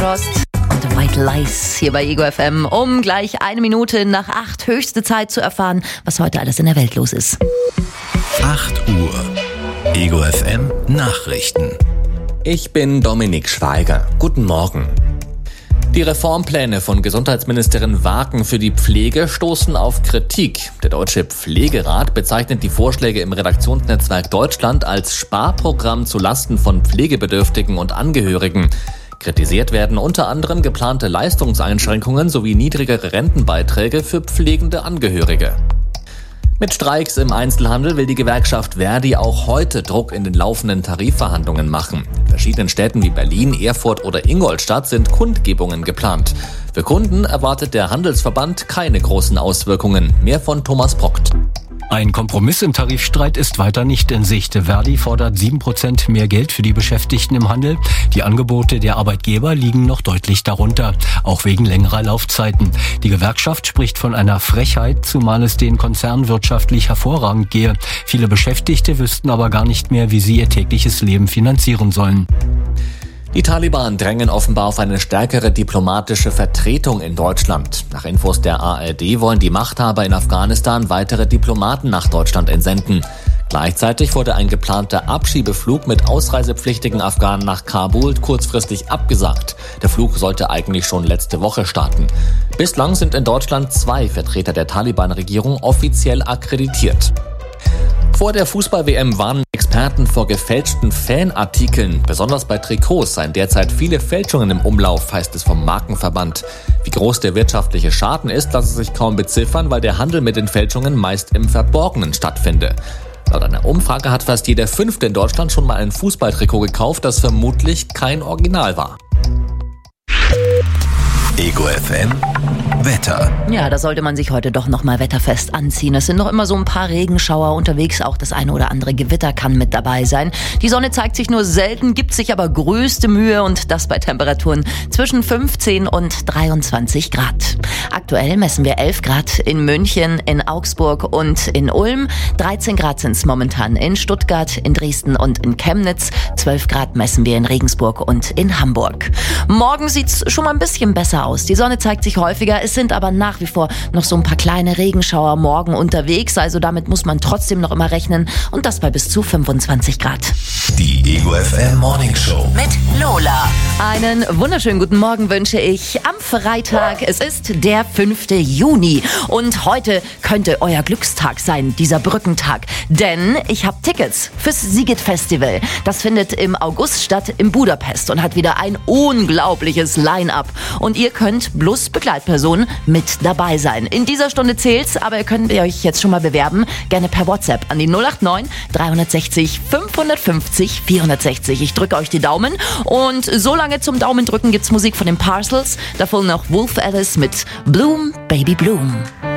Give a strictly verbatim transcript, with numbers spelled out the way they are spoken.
Frost und White Lies hier bei Ego F M, um gleich eine Minute nach acht höchste Zeit zu erfahren, was heute alles in der Welt los ist. acht Uhr. Ego F M Nachrichten. Ich bin Dominik Schweiger. Guten Morgen. Die Reformpläne von Gesundheitsministerin Waken für die Pflege stoßen auf Kritik. Der Deutsche Pflegerat bezeichnet die Vorschläge im Redaktionsnetzwerk Deutschland als Sparprogramm zulasten von Pflegebedürftigen und Angehörigen. Kritisiert werden unter anderem geplante Leistungseinschränkungen sowie niedrigere Rentenbeiträge für pflegende Angehörige. Mit Streiks im Einzelhandel will die Gewerkschaft Verdi auch heute Druck in den laufenden Tarifverhandlungen machen. In verschiedenen Städten wie Berlin, Erfurt oder Ingolstadt sind Kundgebungen geplant. Für Kunden erwartet der Handelsverband keine großen Auswirkungen. Mehr von Thomas Brockt. Ein Kompromiss im Tarifstreit ist weiter nicht in Sicht. Verdi fordert sieben Prozent mehr Geld für die Beschäftigten im Handel. Die Angebote der Arbeitgeber liegen noch deutlich darunter, auch wegen längerer Laufzeiten. Die Gewerkschaft spricht von einer Frechheit, zumal es den Konzernen wirtschaftlich hervorragend gehe. Viele Beschäftigte wüssten aber gar nicht mehr, wie sie ihr tägliches Leben finanzieren sollen. Die Taliban drängen offenbar auf eine stärkere diplomatische Vertretung in Deutschland. Nach Infos der A R D wollen die Machthaber in Afghanistan weitere Diplomaten nach Deutschland entsenden. Gleichzeitig wurde ein geplanter Abschiebeflug mit ausreisepflichtigen Afghanen nach Kabul kurzfristig abgesagt. Der Flug sollte eigentlich schon letzte Woche starten. Bislang sind in Deutschland zwei Vertreter der Taliban-Regierung offiziell akkreditiert. Vor der Fußball-W M warnen Experten vor gefälschten Fanartikeln. Besonders bei Trikots seien derzeit viele Fälschungen im Umlauf, heißt es vom Markenverband. Wie groß der wirtschaftliche Schaden ist, lasse sich kaum beziffern, weil der Handel mit den Fälschungen meist im Verborgenen stattfinde. Laut einer Umfrage hat fast jeder Fünfte in Deutschland schon mal ein Fußballtrikot gekauft, das vermutlich kein Original war. Ego F M Wetter. Ja, da sollte man sich heute doch nochmal wetterfest anziehen. Es sind noch immer so ein paar Regenschauer unterwegs. Auch das eine oder andere Gewitter kann mit dabei sein. Die Sonne zeigt sich nur selten, gibt sich aber größte Mühe und das bei Temperaturen zwischen fünfzehn und dreiundzwanzig Grad. Aktuell messen wir elf Grad in München, in Augsburg und in Ulm. dreizehn Grad sind es momentan in Stuttgart, in Dresden und in Chemnitz. zwölf Grad messen wir in Regensburg und in Hamburg. Morgen sieht's schon mal ein bisschen besser aus. Die Sonne zeigt sich häufiger. Es sind aber nach wie vor noch so ein paar kleine Regenschauer morgen unterwegs. Also damit muss man trotzdem noch immer rechnen. Und das bei bis zu fünfundzwanzig Grad. Die Ego F M Morning Show mit Lola. Einen wunderschönen guten Morgen wünsche ich am Freitag. Es ist der fünfte Juni. Und heute könnte euer Glückstag sein, dieser Brückentag. Denn ich habe Tickets fürs Sigit Festival. Das findet im August statt in Budapest und hat wieder ein unglaubliches Line-Up. Und ihr könnt plus Begleitpersonen mit dabei sein. In dieser Stunde zählt's, aber ihr könnt euch jetzt schon mal bewerben. Gerne per WhatsApp an die null acht neun dreihundertsechzig fünfhundertfünfzig vierhundertsechzig. Ich drücke euch die Daumen und so lange zum Daumen drücken gibt's Musik von den Parcels. Davon noch Wolf Alice mit Bloom, Baby Bloom.